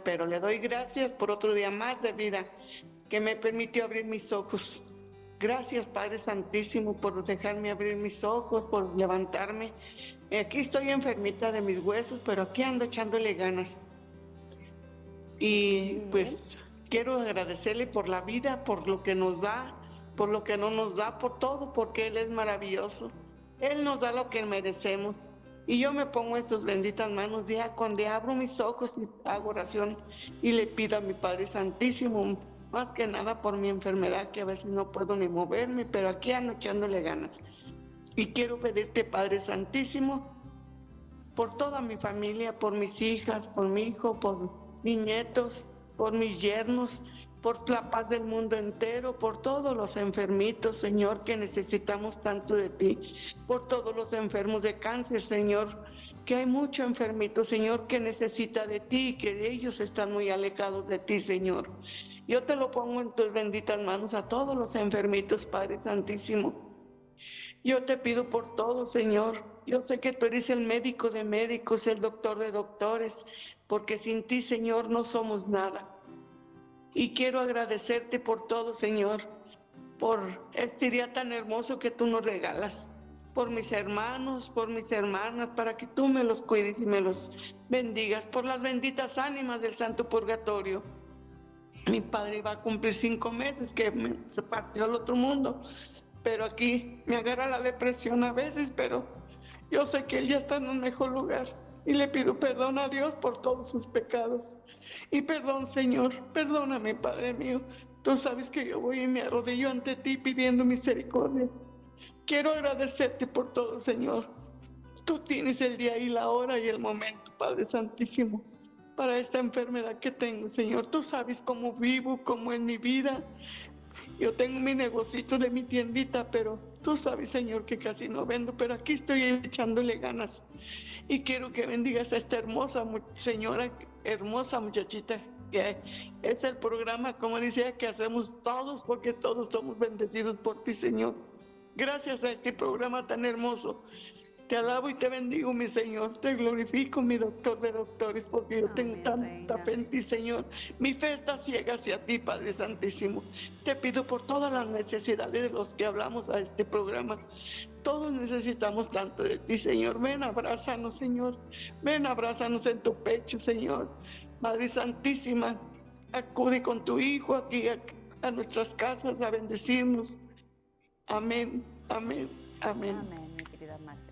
pero le doy gracias por otro día más de vida que me permitió abrir mis ojos. Gracias, Padre Santísimo, por dejarme abrir mis ojos, por levantarme. Aquí estoy enfermita de mis huesos, pero aquí ando echándole ganas. Y pues quiero agradecerle por la vida, por lo que nos da, por lo que no nos da, por todo, porque Él es maravilloso. Él nos da lo que merecemos. Y yo me pongo en sus benditas manos día con día, abro mis ojos y hago oración y le pido a mi Padre Santísimo, más que nada por mi enfermedad, que a veces no puedo ni moverme, pero aquí ando echándole ganas. Y quiero pedirte, Padre Santísimo, por toda mi familia, por mis hijas, por mi hijo, por mis nietos, por mis yernos, por la paz del mundo entero, por todos los enfermitos, Señor, que necesitamos tanto de ti, por todos los enfermos de cáncer, Señor, que hay mucho enfermito, Señor, que necesita de ti y que ellos están muy alejados de ti, Señor. Yo te lo pongo en tus benditas manos a todos los enfermitos, Padre Santísimo. Yo te pido por todo, Señor. Yo sé que tú eres el médico de médicos, el doctor de doctores, porque sin ti, Señor, no somos nada. Y quiero agradecerte por todo, Señor, por este día tan hermoso que tú nos regalas, por mis hermanos, por mis hermanas, para que tú me los cuides y me los bendigas, por las benditas ánimas del Santo Purgatorio. Mi padre va a cumplir 5 meses que se partió al otro mundo, pero aquí me agarra la depresión a veces, pero yo sé que él ya está en un mejor lugar y le pido perdón a Dios por todos sus pecados. Y perdón, Señor, perdóname, Padre mío. Tú sabes que yo voy y me arrodillo ante ti pidiendo misericordia. Quiero agradecerte por todo, Señor. Tú tienes el día y la hora y el momento, Padre Santísimo, para esta enfermedad que tengo, Señor. Tú sabes cómo vivo, cómo es mi vida. Yo tengo mi negocito de mi tiendita, pero tú sabes, Señor, que casi no vendo, pero aquí estoy echándole ganas. Y quiero que bendigas a esta hermosa señora, hermosa muchachita, que es el programa, como decía, que hacemos todos, porque todos somos bendecidos por ti, Señor. Gracias a este programa tan hermoso. Te alabo y te bendigo, mi Señor. Te glorifico, mi doctor de doctores, porque yo tengo tanta fe en ti, Señor. Mi fe está ciega hacia ti, Padre Santísimo. Te pido por todas las necesidades de los que hablamos a este programa. Todos necesitamos tanto de ti, Señor. Ven, abrázanos, Señor. Ven, abrázanos en tu pecho, Señor. Madre Santísima, acude con tu Hijo aquí a nuestras casas a bendecirnos. Amén, amén, amén. Amén, mi querida Marce.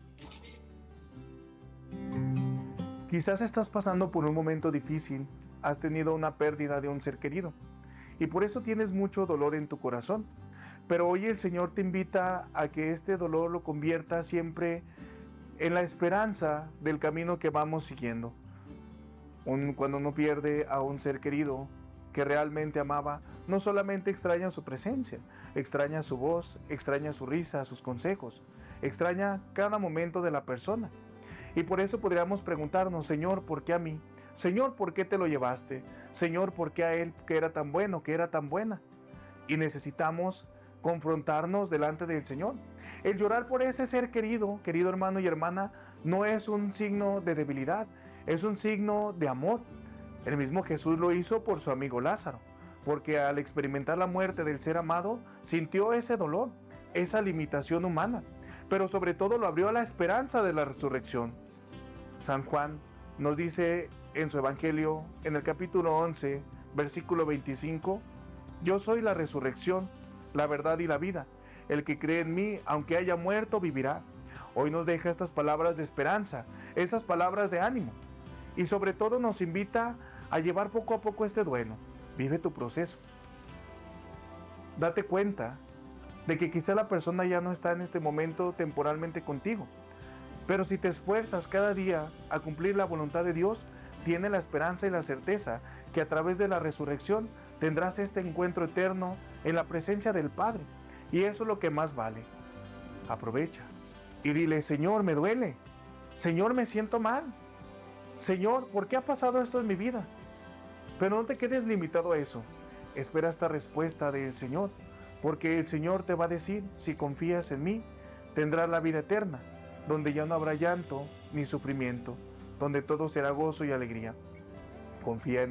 Quizás estás pasando por un momento difícil, has tenido una pérdida de un ser querido y por eso tienes mucho dolor en tu corazón. Pero hoy el Señor te invita a que este dolor lo convierta siempre en la esperanza del camino que vamos siguiendo. Cuando uno pierde a un ser querido que realmente amaba, no solamente extraña su presencia, extraña su voz, extraña su risa, sus consejos, extraña cada momento de la persona. Y por eso podríamos preguntarnos, Señor, ¿por qué a mí? Señor, ¿por qué te lo llevaste? Señor, ¿por qué a él, que era tan bueno, que era tan buena? Y necesitamos confrontarnos delante del Señor. El llorar por ese ser querido, querido hermano y hermana, no es un signo de debilidad, es un signo de amor. El mismo Jesús lo hizo por su amigo Lázaro, porque al experimentar la muerte del ser amado, sintió ese dolor, esa limitación humana, pero sobre todo lo abrió a la esperanza de la resurrección. San Juan nos dice en su Evangelio, en el capítulo 11, versículo 25, yo soy la resurrección, la verdad y la vida. El que cree en mí, aunque haya muerto, vivirá. Hoy nos deja estas palabras de esperanza, esas palabras de ánimo. Y sobre todo nos invita a llevar poco a poco este duelo. Vive tu proceso. Date cuenta de que quizá la persona ya no está en este momento temporalmente contigo. Pero si te esfuerzas cada día a cumplir la voluntad de Dios, tiene la esperanza y la certeza que a través de la resurrección tendrás este encuentro eterno en la presencia del Padre. Y eso es lo que más vale. Aprovecha y dile, Señor, me duele. Señor, me siento mal. Señor, ¿por qué ha pasado esto en mi vida? Pero no te quedes limitado a eso. Espera esta respuesta del Señor, porque el Señor te va a decir, si confías en mí, tendrás la vida eterna, donde ya no habrá llanto ni sufrimiento, donde todo será gozo y alegría. Confía en